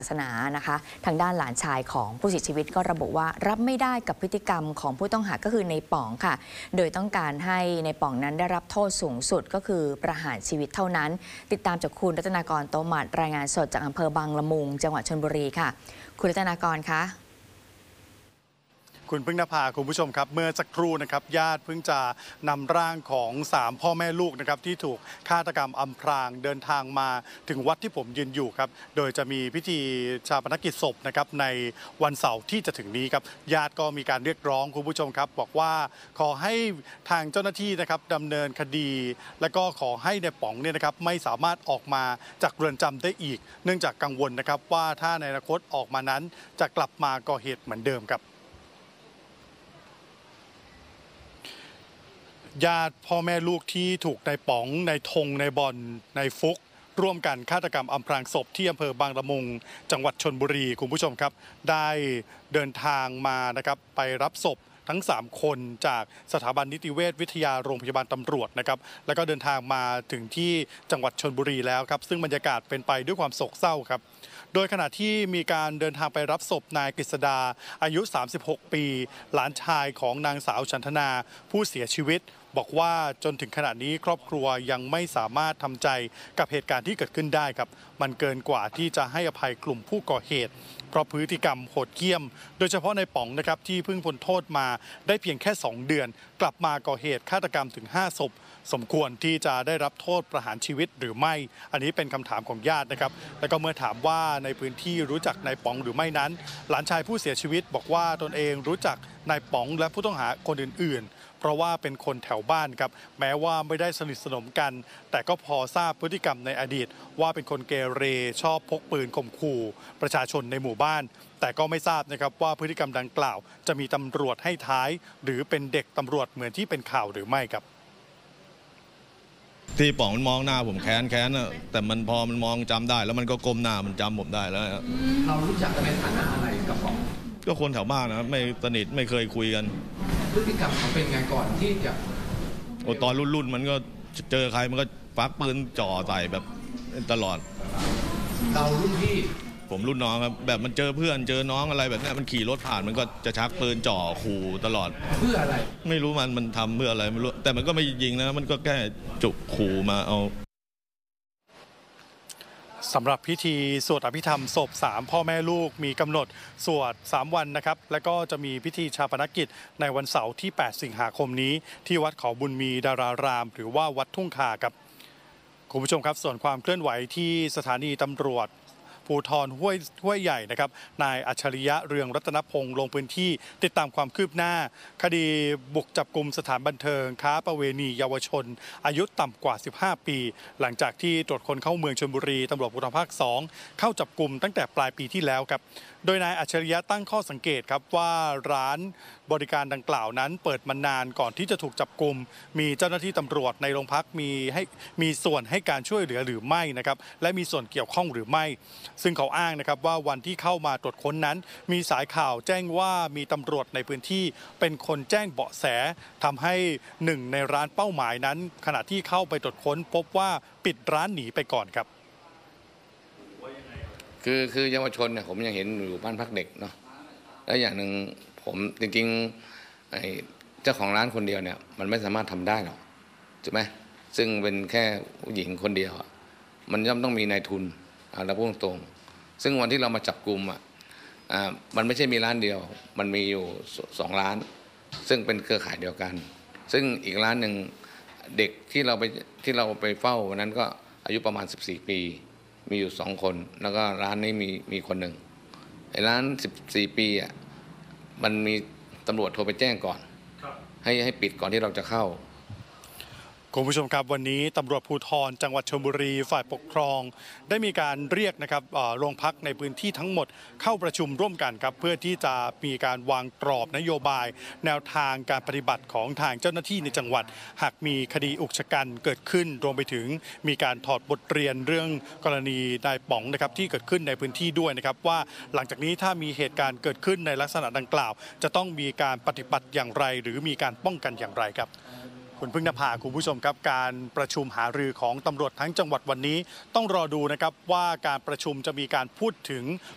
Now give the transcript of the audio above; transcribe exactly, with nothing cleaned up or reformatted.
ศาสนานะคะทางด้านหลานชายของผู้เสียชีวิตก็ระบุว่ารับไม่ได้กับพฤติกรรมของผู้ต้องหาก็คือในป๋องค่ะโดยต้องการให้ในป๋องนั้นได้รับโทษสูงสุดก็คือประหารชีวิตเท่านั้นติดตามจากคุณรัตนากรโตหมัดรายงานสดจากอำเภอบางละมุงจังหวัดชลบุรีค่ะคุณรัตนากรคะคุณพึ่งนภาคุณผู้ชมครับเมื่อสักครู่นะครับญาติเพิ่งจะนำร่างของสามพ่อแม่ลูกนะครับที่ถูกฆาตกรรมอำพรางเดินทางมาถึงวัดที่ผมยืนอยู่ครับโดยจะมีพิธีชาปนกิจศพนะครับในวันเสาร์ที่จะถึงนี้ครับญาติก็มีการเรียกร้องคุณผู้ชมครับบอกว่าขอให้ทางเจ้าหน้าที่นะครับดำเนินคดี และก็ขอให้ในป๋องเนี่ยนะครับไม่สามารถออกมาจากเรือนจำได้อีกเนื่องจากกังวลนะครับว่าถ้าในอนาคตออกมานั้นจะกลับมาก่อเหตุเหมือนเดิมครับญาติพ่อแม่ลูกที่ถูกนายป๋องนายธงนายบอลนายฟุกร่วมกันฆาตกรรมอำพรางศพที่อำเภอบางละมุงจังหวัดชลบุรีคุณผู้ชมครับได้เดินทางมานะครับไปรับศพทั้งสามคนจากสถาบันนิติเวชวิทยาโรงพยาบาลตำรวจนะครับแล้วก็เดินทางมาถึงที่จังหวัดชลบุรีแล้วครับซึ่งบรรยากาศเป็นไปด้วยความโศกเศร้าครับโดยขณะที่มีการเดินทางไปรับศพนายกฤษดาอายุสามสิบหกปีหลานชายของนางสาวชันธนาผู้เสียชีวิตบอกว่าจนถึงขณะนี้ครอบครัวยังไม่สามารถทำใจกับเหตุการณ์ที่เกิดขึ้นได้ครับมันเกินกว่าที่จะให้อภัยกลุ่มผู้ก่อเหตุเพราะพฤติกรรมโหดเหี้ยมโดยเฉพาะในป๋องนะครับที่เพิ่งพ้นโทษมาได้เพียงแค่สองเดือนกลับมาก่อเหตุฆาตกรรมถึงห้าศพสมควรที่จะได้รับโทษประหารชีวิตหรือไม่อันนี้เป็นคำถามของญาตินะครับแล้วก็เมื่อถามว่าในพื้นที่รู้จักนายป๋องหรือไม่นั้นหลานชายผู้เสียชีวิตบอกว่าตนเองรู้จักนายป๋องและผู้ต้องหาคนอื่นๆเพราะว่าเป็นคนแถวบ้านครับแม้ว่าไม่ได้สนิทสนมกันแต่ก็พอทราบพฤติกรรมในอดีตว่าเป็นคนเกเรชอบพกปืนข่มขู่ประชาชนในหมู่บ้านแต่ก็ไม่ทราบนะครับว่าพฤติกรรมดังกล่าวจะมีตำรวจให้ท้ายหรือเป็นเด็กตำรวจเหมือนที่เป็นข่าวหรือไม่ครับที่ป๋องมันมองหน้าผมแค้นแค้นนะแต่มันพอมันมองจำได้แล้วมันก็ก้มหน้ามันจำผมได้แล้วเรารู้จักกันในฐานะอะไรกับป๋องก็คนแถวบ้านนะไม่สนิทไม่เคยคุยกันพฤติกรรมเขาเป็นไงก่อนที่จะโอ้ตอนรุ่นๆมันก็เจอใครมันก็ฟักปืนจ่อใส่แบบตลอดเรารุ่นพี่ผมรุ่นน้องครับแบบมันเจอเพื่อนเจอน้องอะไรแบบนี้มันขี่รถผ่านมันก็จะชักปืนจ่อขู่ตลอดเพื่ออะไรไม่รู้มันมันทำเพื่ออะไรไม่รู้แต่มันก็ไม่ยิงนะมันก็แค่จุกขู่มาเอาสำหรับพิธีสวดอภิธรรมศพสามพ่อแม่ลูกมีกำหนดสวดสามวันนะครับแล้วก็จะมีพิธีชาปนกิจในวันเสาร์ที่แปดสิงหาคมนี้ที่วัดเขาบุญมีดารารามหรือว่าวัดทุ่งคาครับคุณผู้ชมครับส่วนความเคลื่อนไหวที่สถานีตำรวจภูธรห้วยห้วยใหญ่นะครับนายอัจฉริยะเรืองรัตนพงศ์ลงพื้นที่ติดตามความคืบหน้าคดีบุกจับกุมสถานบันเทิงค้าประเวณีเยาวชนอายุต่ำกว่าสิบห้าปีหลังจากที่ตรวจคนเข้าเมืองชลบุรีตำรวจภูธรภาคสองเข้าจับกุมตั้งแต่ปลายปีที่แล้วครับโดยนายอัจฉริยะตั้งข้อสังเกตครับว่าร้านบริการดังกล่าวนั้นเปิดมานานก่อนที่จะถูกจับกุมมีเจ้าหน้าที่ตำรวจในโรงพักมีให้มีส่วนให้การช่วยเหลือหรือไม่นะครับและมีส่วนเกี่ยวข้องหรือไม่ซึ่งเขาอ้างนะครับว่าวันที่เข้ามาตรวจค้นนั้นมีสายข่าวแจ้งว่ามีตำรวจในพื้นที่เป็นคนแจ้งเบาะแสทำให้หนึ่งในร้านเป้าหมายนั้นขณะที่เข้าไปตรวจค้นพบว่าปิดร้านหนีไปก่อนครับคือคือเยาวชนเนี่ยผมยังเห็นอยู่บ้านพักเด็กเนาะแล้วอย่างหนึ่งผมจริงๆไอ้เจ้าของร้านคนเดียวเนี่ยมันไม่สามารถทำได้หรอกถูกไหมซึ่งเป็นแค่ผู้หญิงคนเดียวมันย่อมต้องมีนายทุนเราพูดตรงซึ่งวันที่เรามาจับกลุ่มอ่ะมันไม่ใช่มีร้านเดียวมันมีอยู่สองร้านซึ่งเป็นเครือข่ายเดียวกันซึ่งอีกร้านหนึ่งเด็กที่เราไปที่เราไปเฝ้าวันนั้นก็อายุประมาณสิบสี่ปีมีอยู่สองคนแล้วก็ร้านนี้มีมีคนหนึ่งไอ้ร้านสิบสี่ปีอ่ะมันมีตำรวจโทรไปแจ้งก่อนให้ให้ปิดก่อนที่เราจะเข้าคุณผู้ชมครับวันนี้ตำรวจภูธรจังหวัดชลบุรีฝ่ายปกครองได้มีการเรียกนะครับโรงพักในพื้นที่ทั้งหมดเข้าประชุมร่วมกันครับเพื่อที่จะมีการวางกรอบนโยบายแนวทางการปฏิบัติของทางเจ้าหน้าที่ในจังหวัดหากมีคดีอุกชะกันเกิดขึ้นรวมไปถึงมีการถอดบทเรียนเรื่องกรณีนายป๋องนะครับที่เกิดขึ้นในพื้นที่ด้วยนะครับว่าหลังจากนี้ถ้ามีเหตุการณ์เกิดขึ้นในลักษณะดังกล่าวจะต้องมีการปฏิบัติอย่างไรหรือมีการป้องกันอย่างไรครับคุณพึ่งนภาคุณผู้ชมครับการประชุมหารือของตำรวจทั้งจังหวัดวันนี้ต้องรอดูนะครับว่าการประชุมจะมีการพูดถึง